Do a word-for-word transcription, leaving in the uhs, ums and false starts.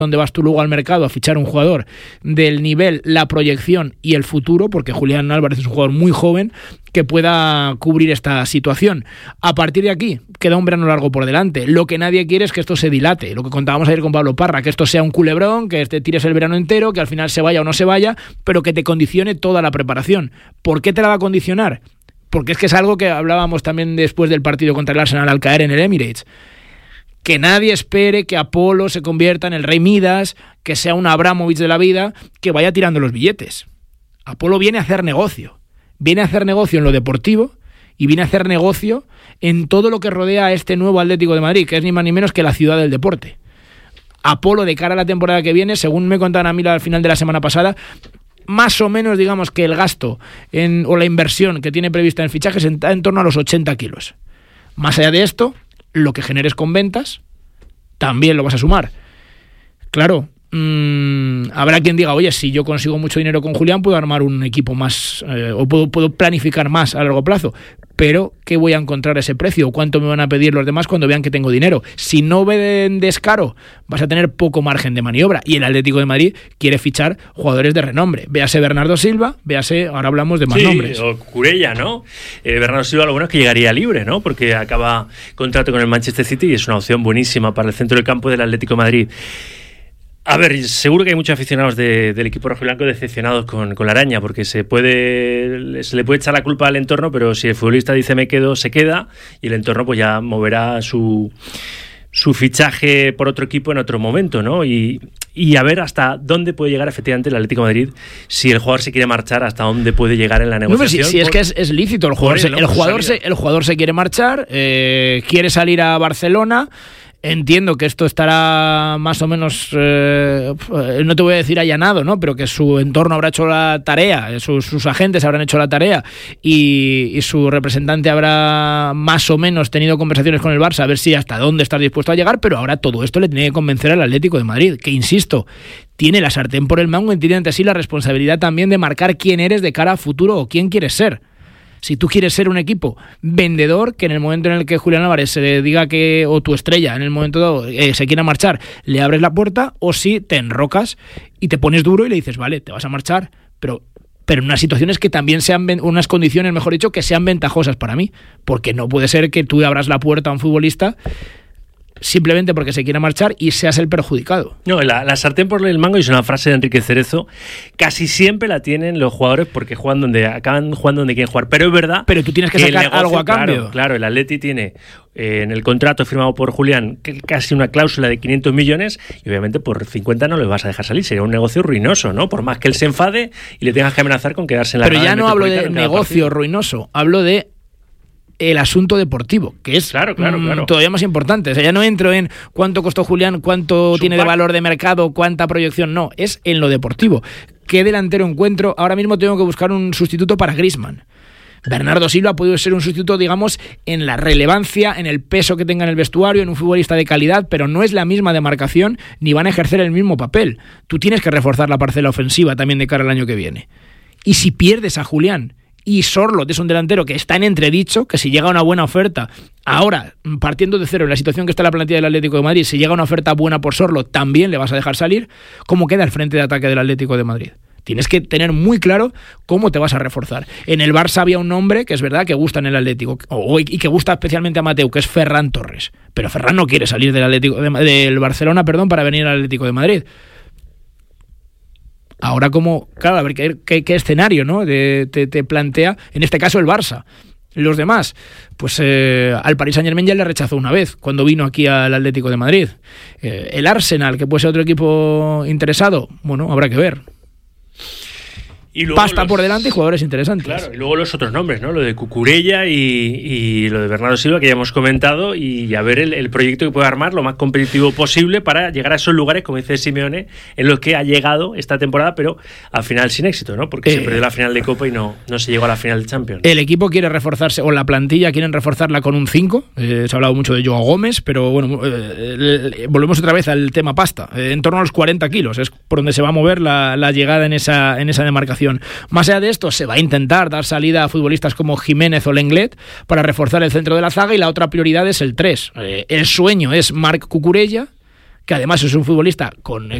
donde vas tú luego al mercado a fichar un jugador del nivel, la proyección y el futuro, porque Julián Álvarez es un jugador muy joven que pueda cubrir esta situación. A partir de aquí, queda un verano largo por delante. Lo que nadie quiere es que esto se dilate, lo que contábamos ayer con Pablo Parra, que esto sea un culebrón, que te tires el verano entero, que al final se vaya o no se vaya, pero que te condicione toda la preparación. ¿Por qué te la va a condicionar? Porque es que es algo que hablábamos también después del partido contra el Arsenal al caer en el Emirates. Que nadie espere que Apolo se convierta en el rey Midas, que sea un Abramovich de la vida, que vaya tirando los billetes. Apolo viene a hacer negocio. Viene a hacer negocio en lo deportivo y viene a hacer negocio en todo lo que rodea a este nuevo Atlético de Madrid, que es ni más ni menos que la ciudad del deporte. Apolo, de cara a la temporada que viene, según me contaron a mí al final de la semana pasada, más o menos digamos que el gasto en, o la inversión que tiene prevista en fichajes está en torno a los ochenta kilos. Más allá de esto, lo que generes con ventas, también lo vas a sumar. Claro, mmm, habrá quien diga, oye, si yo consigo mucho dinero con Julián, puedo armar un equipo más, eh, o puedo, puedo planificar más a largo plazo. Pero, ¿qué voy a encontrar a ese precio? ¿Cuánto me van a pedir los demás cuando vean que tengo dinero? Si no ven descaro, vas a tener poco margen de maniobra. Y el Atlético de Madrid quiere fichar jugadores de renombre. Véase Bernardo Silva, véase, ahora hablamos de más sí, nombres. O Cucurella, ¿no? Eh, Bernardo Silva, lo bueno es que llegaría libre, ¿no? Porque acaba contrato con el Manchester City y es una opción buenísima para el centro del campo del Atlético de Madrid. A ver, seguro que hay muchos aficionados de, del equipo rojiblanco decepcionados con, con la araña, porque se puede se le puede echar la culpa al entorno, pero si el futbolista dice me quedo, se queda, y el entorno pues ya moverá su su fichaje por otro equipo en otro momento, ¿no? Y, y a ver hasta dónde puede llegar efectivamente el Atlético de Madrid, si el jugador se quiere marchar, hasta dónde puede llegar en la negociación. No, si, si por, es que es, es lícito, el jugador, él, se, el, jugador se, el jugador se quiere marchar, eh, quiere salir a Barcelona. Entiendo que esto estará más o menos, eh, no te voy a decir allanado, ¿no? Pero que su entorno habrá hecho la tarea, sus, sus agentes habrán hecho la tarea y, y su representante habrá más o menos tenido conversaciones con el Barça a ver si hasta dónde está dispuesto a llegar, pero ahora todo esto le tiene que convencer al Atlético de Madrid, que insisto, tiene la sartén por el mango y tiene ante sí la responsabilidad también de marcar quién eres de cara a futuro o quién quieres ser. Si tú quieres ser un equipo vendedor, que en el momento en el que Julián Álvarez se diga que, o tu estrella, en el momento dado eh, se quiera marchar, le abres la puerta, o si te enrocas y te pones duro y le dices, vale, te vas a marchar, pero, pero en unas situaciones que también sean, unas condiciones, mejor dicho, que sean ventajosas para mí, porque no puede ser que tú abras la puerta a un futbolista simplemente porque se quiera marchar y seas el perjudicado. No, la, la sartén por el mango, y es una frase de Enrique Cerezo, casi siempre la tienen los jugadores porque juegan donde acaban jugando donde quieren jugar, pero es verdad. Pero tú tienes que, que sacar negocio, algo a cambio. Claro, claro, el Atleti tiene eh, en el contrato firmado por Julián casi una cláusula de quinientos millones y obviamente por cincuenta no le vas a dejar salir, sería un negocio ruinoso, ¿no? Por más que él se enfade y le tengas que amenazar con quedarse en la. Pero ya no hablo de negocio ruinoso, hablo de el asunto deportivo, que es claro, claro, mmm, claro. todavía más importante. O sea, ya no entro en cuánto costó Julián, cuánto Su tiene pack. de valor de mercado, cuánta proyección, no, es en lo deportivo. ¿Qué delantero encuentro? Ahora mismo tengo que buscar un sustituto para Griezmann. Bernardo Silva puede ser un sustituto, digamos, en la relevancia, en el peso que tenga en el vestuario, en un futbolista de calidad, pero no es la misma demarcación ni van a ejercer el mismo papel. Tú tienes que reforzar la parcela ofensiva también de cara al año que viene. Y si pierdes a Julián y Sorloth es un delantero que está en entredicho, que si llega una buena oferta, ahora, partiendo de cero en la situación que está la plantilla del Atlético de Madrid, si llega una oferta buena por Sorloth, también le vas a dejar salir, ¿cómo queda el frente de ataque del Atlético de Madrid? Tienes que tener muy claro cómo te vas a reforzar. En el Barça había un nombre que es verdad que gusta en el Atlético, o, y que gusta especialmente a Mateu, que es Ferran Torres. Pero Ferran no quiere salir del Atlético de, del Barcelona, perdón, para venir al Atlético de Madrid. Ahora como, claro, a ver qué, qué, qué escenario, ¿no? De, te, te plantea, en este caso el Barça. Los demás, pues eh, al Paris Saint-Germain ya le rechazó una vez, cuando vino aquí al Atlético de Madrid. Eh, el Arsenal, que puede ser otro equipo interesado, bueno, habrá que ver. Y pasta los, por delante y jugadores interesantes. Claro, y luego los otros nombres, ¿no? Lo de Cucurella y, y lo de Bernardo Silva, que ya hemos comentado, y a ver el, el proyecto que puede armar lo más competitivo posible para llegar a esos lugares, como dice Simeone, en los que ha llegado esta temporada, pero al final sin éxito, ¿no? Porque eh, se perdió la final de Copa y no, no se llegó a la final de Champions. El equipo quiere reforzarse, o la plantilla quieren reforzarla con un cinco. Eh, se ha hablado mucho de Joao Gómez, pero bueno, eh, volvemos otra vez al tema pasta. Eh, en torno a los cuarenta kilos es por donde se va a mover la, la llegada en esa, en esa demarcación. Más allá de esto, se va a intentar dar salida a futbolistas como Jiménez o Lenglet para reforzar el centro de la zaga, y la otra prioridad es el tres. Eh, el sueño es Marc Cucurella, que además es un futbolista con